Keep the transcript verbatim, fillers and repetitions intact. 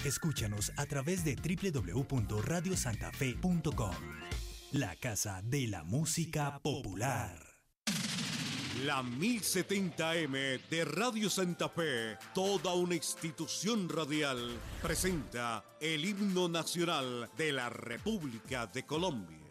Escúchanos a través de doble u doble u doble u punto radio santa fe punto com. La casa de la música popular. La mil setenta eme de Radio Santa Fe, toda una institución radial, presenta el himno nacional de la República de Colombia.